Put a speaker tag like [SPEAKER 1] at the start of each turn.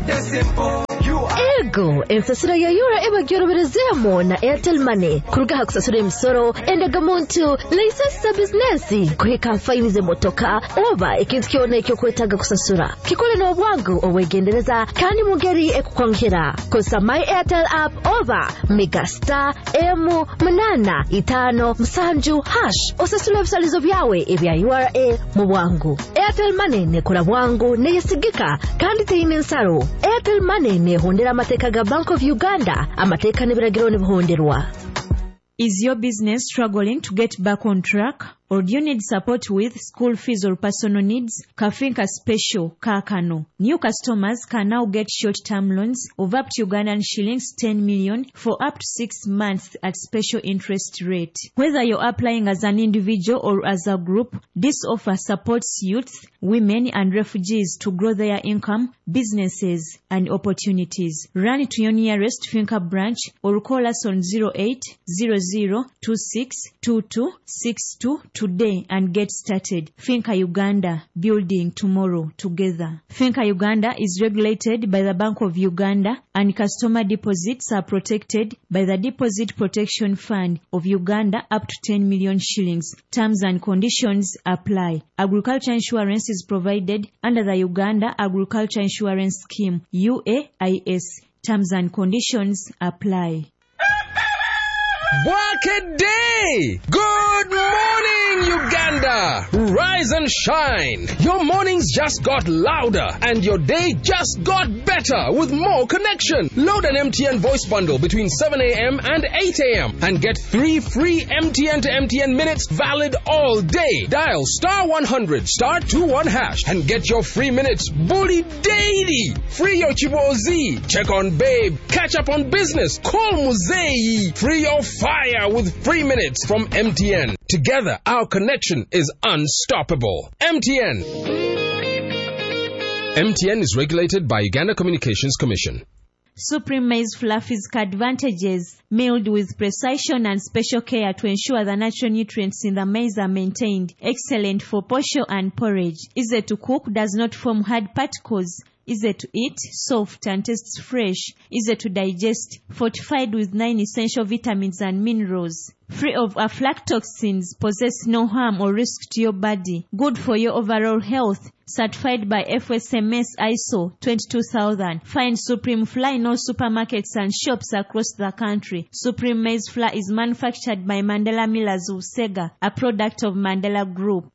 [SPEAKER 1] It's simple.
[SPEAKER 2] Ego, ensasura ya yura eba gyoroberezemo na Airtel Money. Kurugaha kusasura emisoro, endaga muntu, license za bizinesi, kuheka faini ze motoka, oba ikintu kione ekyo kwetaga kusasura. Kikole n'obwangu owegendereza kandi mugeri ekukwankira. Kosa My Airtel app oba Megastar M855 # osasura ebisalizo byawe ebya URA mu bwangu. Airtel Money nekola bwangu neyesigika kandi teyine nsaro. Airtel Money nehondera amateka ga Bank of Uganda, amateka n'ebiragiro n'ebihonderwa.
[SPEAKER 3] Is your business struggling to get back on track? Or do you need support with school fees or personal needs? Kafinka Special Kakano. New customers can now get short-term loans of up to Ugandan shillings 10 million for up to 6 months at special interest rate. Whether you're applying as an individual or as a group, this offer supports youth, women and refugees to grow their income, businesses and opportunities. Run to your nearest Finca branch or call us on 0800262262 today and get started. Finca Uganda, building tomorrow together. Finca Uganda is regulated by the Bank of Uganda and customer deposits are protected by the Deposit Protection Fund of Uganda up to 10 million shillings. Terms and conditions apply. Agriculture insurance is provided under the Uganda Agriculture Insurance Scheme, UAIS. Terms and conditions apply.
[SPEAKER 4] Day! Good morning, Uganda! Rise and shine! Your mornings just got louder and your day just got better with more connection. Load an MTN voice bundle between 7 a.m. and 8 a.m. and get 3 free MTN to MTN minutes valid all day. Dial *100 *21# and get your free minutes bully daily. Free your Chibozi. Check on Babe. Catch up on business. Call Muzei. Free your fire with free minutes from MTN. Together, our connection is unstoppable. MTN. MTN is regulated by Uganda Communications Commission.
[SPEAKER 3] Supreme Maize Flour physical advantages, milled with precision and special care to ensure the natural nutrients in the maize are maintained. Excellent for posho and porridge. Easy to cook, does not form hard particles. Easy to eat, soft and tastes fresh. Easy to digest, fortified with 9 essential vitamins and minerals. Free of aflatoxins, possess no harm or risk to your body. Good for your overall health. Certified by FSMS ISO 22000. Find Supreme Flour in all supermarkets and shops across the country. Supreme Maize Flour is manufactured by Mandela Millers of Sega, a product of Mandela Group.